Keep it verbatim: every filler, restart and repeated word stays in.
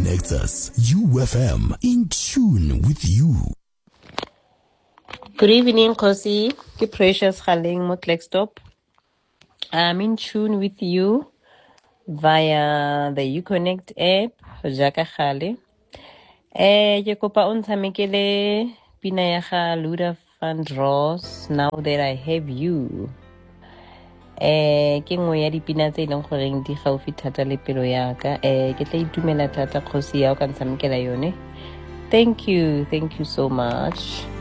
connects us. U F M, in tune with you. Good evening, Kosi. Ke Precious Khaleng mo Clickstop. I'm in tune with you via the Uconnect app, Jaka Khale. Eh, ke kopa o ntshamekele pina ya ga Luda Vandross, Now That I Have You. Eh, ke nngwe ya dipina tse e leng goreng di gaufi thata le pelo yaka. Eh, ke tla itumela thata Kosi ya o ka ntshamekela yone. Thank you, thank you so much.